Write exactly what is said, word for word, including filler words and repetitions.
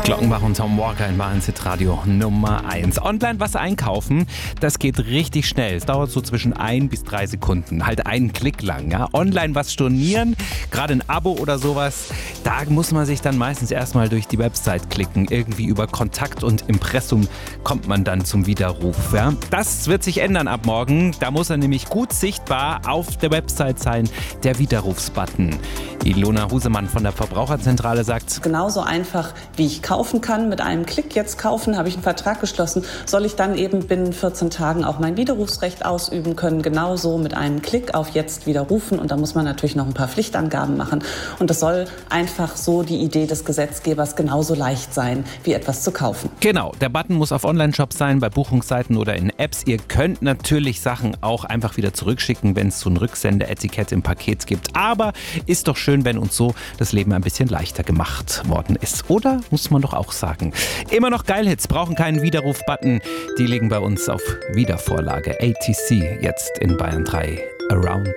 Glockenbach und Tom Walker in Bayern Hit Radio Nummer eins. Online was einkaufen, das geht richtig schnell. Es dauert so zwischen ein bis drei Sekunden. Halt einen Klick lang. Ja? Online was stornieren, gerade ein Abo oder sowas, da muss man sich dann meistens erstmal durch die Website klicken. Irgendwie über Kontakt und Impressum kommt man dann zum Widerruf. Ja? Das wird sich ändern ab morgen. Da muss er nämlich gut sichtbar auf der Website sein, der Widerrufsbutton. Ilona Husemann von der Verbraucherzentrale sagt: Genauso einfach, wie ich kaufen kann, mit einem Klick jetzt kaufen, habe ich einen Vertrag geschlossen, soll ich dann eben binnen vierzehn Tagen auch mein Widerrufsrecht ausüben können, genauso mit einem Klick auf jetzt widerrufen. Und da muss man natürlich noch ein paar Pflichtangaben machen. Und das soll einfach so die Idee des Gesetzgebers genauso leicht sein, wie etwas zu kaufen. Genau, der Button muss auf Online-Shops sein, bei Buchungsseiten oder in Apps. Ihr könnt natürlich Sachen auch einfach wieder zurückschicken, wenn es so ein Rücksendeetikett im Paket gibt. Aber ist doch schön, wenn uns so das Leben ein bisschen leichter gemacht worden ist. Oder? Muss man doch auch sagen. Immer noch Geilhits, brauchen keinen Widerruf-Button. Die liegen bei uns auf Wiedervorlage. A T C jetzt in Bayern drei. Around